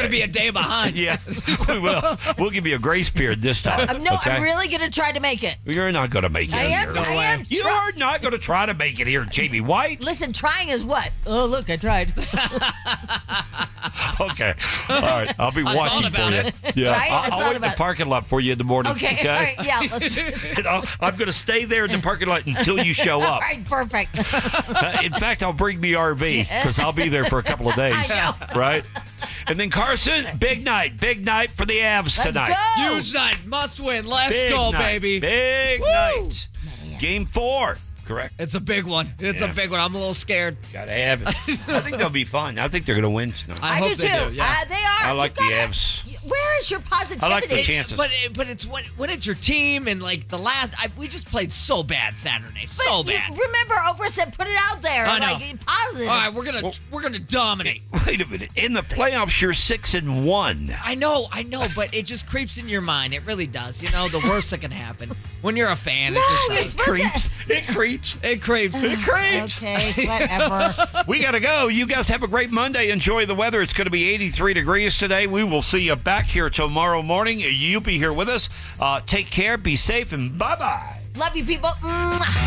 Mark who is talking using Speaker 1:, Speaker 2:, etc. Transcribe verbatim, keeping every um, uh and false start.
Speaker 1: to be a day behind.
Speaker 2: Yeah, we will. We'll give you a grace period this time.
Speaker 3: Um, no,
Speaker 2: okay?
Speaker 3: I'm really going to try to make it.
Speaker 2: You're not going to make it
Speaker 3: I am.
Speaker 2: here.
Speaker 3: I am.
Speaker 2: You
Speaker 3: try-
Speaker 2: are not going to try to make it here, Jamie White.
Speaker 3: Listen, trying is what? Oh, look, I tried.
Speaker 2: Okay. All right. I'll be
Speaker 1: I
Speaker 2: watching
Speaker 1: thought
Speaker 2: for
Speaker 1: about
Speaker 2: you.
Speaker 1: it.
Speaker 2: Yeah.
Speaker 3: Right? I
Speaker 2: I'll, I'll
Speaker 3: thought
Speaker 2: wait in
Speaker 3: about
Speaker 2: the
Speaker 3: it.
Speaker 2: parking lot for you in the morning.
Speaker 3: Okay.
Speaker 2: Okay.
Speaker 3: All right. Yeah. Let's.
Speaker 2: And I'll, I'm going to stay there in the parking lot until you show
Speaker 3: All
Speaker 2: up.
Speaker 3: right. Perfect.
Speaker 2: Uh, in fact, I'll bring the R V because I'll be there for a couple of days.
Speaker 3: I know.
Speaker 2: Right? And then Carson, big night. Big night for the Avs
Speaker 3: Let's
Speaker 2: tonight.
Speaker 3: go.
Speaker 1: Huge night. Must win. Let's
Speaker 2: Big
Speaker 1: go,
Speaker 2: night.
Speaker 1: baby.
Speaker 2: Big
Speaker 1: Woo.
Speaker 2: night. Game four. Correct.
Speaker 1: It's a big one. It's
Speaker 2: Yeah.
Speaker 1: a big one. I'm a little scared.
Speaker 2: Gotta have it. I think they'll be fun. I think they're going to win tonight.
Speaker 1: I,
Speaker 3: I
Speaker 1: hope
Speaker 3: do
Speaker 1: they
Speaker 3: too.
Speaker 1: do. Yeah.
Speaker 3: Uh, they are.
Speaker 2: I like
Speaker 3: You
Speaker 2: the
Speaker 3: gotta-
Speaker 2: Avs.
Speaker 3: Where is your positivity?
Speaker 2: I like the chances.
Speaker 1: But it, but it's when when it's your team and like the last I, we just played so bad Saturday,
Speaker 3: But
Speaker 1: so
Speaker 3: you
Speaker 1: bad.
Speaker 3: remember, Oprah said, "Put it out there."
Speaker 1: I know.
Speaker 3: Like positive.
Speaker 1: All right, we're gonna
Speaker 2: Well-
Speaker 1: we're gonna dominate.
Speaker 2: Wait a minute. In the playoffs, you're six and one.
Speaker 1: I know, I know, but it just creeps in your mind. It really does. You know, the worst that can happen when you're a fan.
Speaker 3: No,
Speaker 1: it
Speaker 3: you're
Speaker 1: just
Speaker 3: supposed
Speaker 2: Creeps. It creeps.
Speaker 1: it creeps.
Speaker 2: It creeps.
Speaker 3: Okay, whatever.
Speaker 2: We got to go. You guys have a great Monday. Enjoy the weather. It's going to be eighty-three degrees today. We will see you back here tomorrow morning. You'll be here with us. Uh, take care. Be safe. And bye-bye.
Speaker 3: Love you, people. Mwah.